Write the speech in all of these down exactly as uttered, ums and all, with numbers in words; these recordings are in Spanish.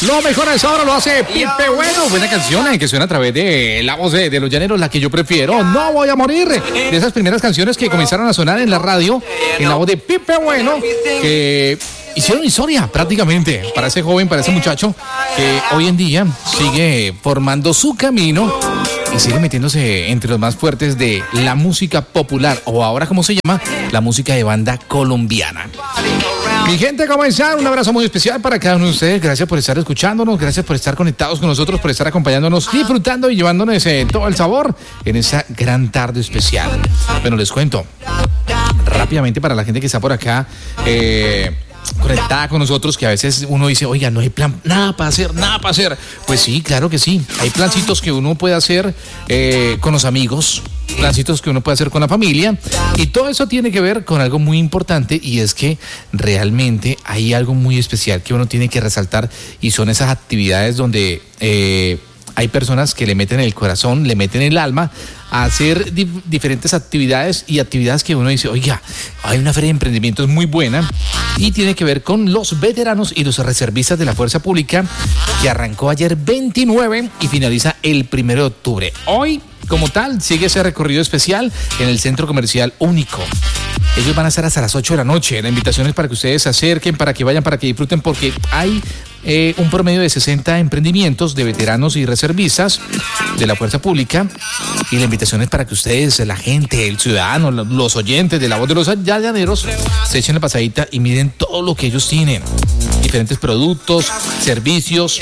Lo mejor es ahora lo hace Pipe Bueno. Buena canción eh, que suena a través de la voz de, de los llaneros, la que yo prefiero. No voy a morir. De esas primeras canciones que comenzaron a sonar en la radio, en la voz de Pipe Bueno, que hicieron historia prácticamente para ese joven, para ese muchacho que hoy en día sigue formando su camino y sigue metiéndose entre los más fuertes de la música popular, o ahora como se llama, la música de banda colombiana. Mi gente, ¿cómo están? Un abrazo muy especial para cada uno de ustedes. Gracias por estar escuchándonos, gracias por estar conectados con nosotros, por estar acompañándonos, disfrutando y llevándonos eh, todo el sabor en esa gran tarde especial. Bueno, les cuento rápidamente para la gente que está por acá eh, conectada con nosotros, que a veces uno dice, oiga, no hay plan, nada para hacer, nada para hacer. Pues sí, claro que sí. Hay plancitos que uno puede hacer eh, con los amigos, plancitos que uno puede hacer con la familia, y todo eso tiene que ver con algo muy importante, y es que realmente hay algo muy especial que uno tiene que resaltar, y son esas actividades donde eh, hay personas que le meten el corazón, le meten el alma a hacer di- diferentes actividades, y actividades que uno dice, oiga, hay una feria de emprendimientos muy buena, y tiene que ver con los veteranos y los reservistas de la Fuerza Pública, que arrancó ayer veintinueve y finaliza el primero de octubre. Hoy, como tal, sigue ese recorrido especial en el Centro Comercial Único. Ellos van a estar hasta las ocho de la noche. La invitación es para que ustedes se acerquen, para que vayan, para que disfruten, porque hay eh, un promedio de sesenta emprendimientos de veteranos y reservistas de la Fuerza Pública. Y la invitación es para que ustedes, la gente, el ciudadano, los oyentes de la voz de los llaneros, se echen la pasadita y miren todo lo que ellos tienen. Diferentes productos, servicios,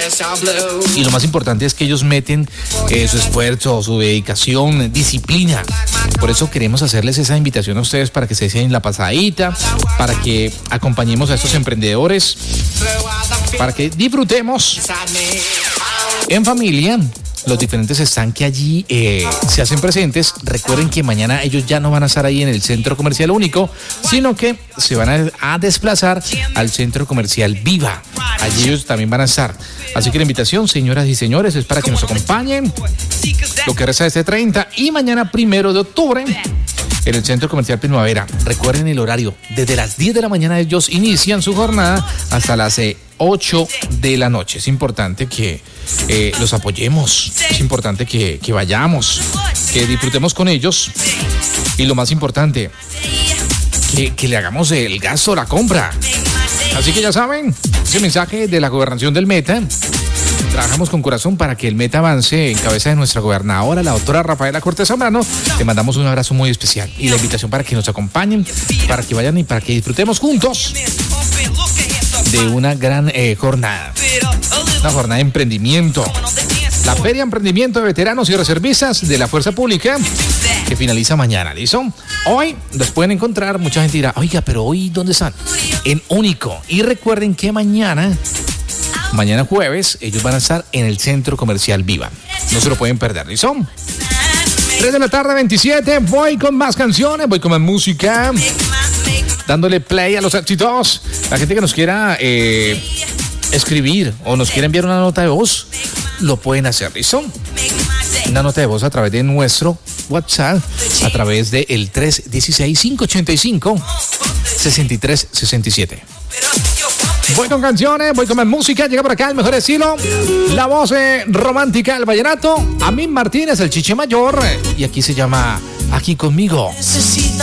y lo más importante es que ellos meten eh, su esfuerzo, su dedicación, disciplina. Por eso queremos hacerles esa invitación a ustedes para que se echen la pasadita, para que acompañemos a estos emprendedores, para que disfrutemos en familia los diferentes stands que allí eh, se hacen presentes. Recuerden que mañana ellos ya no van a estar ahí en el Centro Comercial Único, sino que se van a, a desplazar al Centro Comercial Viva. Allí ellos también van a estar. Así que la invitación, señoras y señores, es para que nos acompañen lo que resta de este treinta y mañana primero de octubre en el Centro Comercial Primavera. Recuerden el horario, desde las diez de la mañana ellos inician su jornada hasta las eh, ocho de la noche. Es importante que eh, los apoyemos, es importante que, que vayamos, que disfrutemos con ellos, y lo más importante, que, que le hagamos el gasto, la compra. Así que ya saben, ese mensaje de la gobernación del Meta. Trabajamos con corazón para que el Meta avance en cabeza de nuestra gobernadora, la doctora Rafaela Cortés Zambrano. Le mandamos un abrazo muy especial y la invitación para que nos acompañen, para que vayan y para que disfrutemos juntos de una gran eh, jornada. Una jornada de emprendimiento. La Feria de Emprendimiento de Veteranos y Reservistas de la Fuerza Pública, que finaliza mañana, ¿listo? Hoy los pueden encontrar, mucha gente dirá, oiga, pero hoy ¿dónde están? En Único. Y recuerden que mañana... Mañana jueves, ellos van a estar en el Centro Comercial Viva. No se lo pueden perder, ¿listo? tres de la tarde, veintisiete. Voy con más canciones, voy con más música. Dándole play a los éxitos. La gente que nos quiera eh, escribir o nos quiera enviar una nota de voz, lo pueden hacer, ¿listo? Una nota de voz a través de nuestro WhatsApp, a través del tres uno seis, cinco ocho cinco, seis tres seis siete. Voy con canciones, voy con más música. Llega por acá el mejor estilo, la voz eh, romántica del vallenato, Amín Martínez, el Chiche Mayor, y aquí se llama Aquí Conmigo.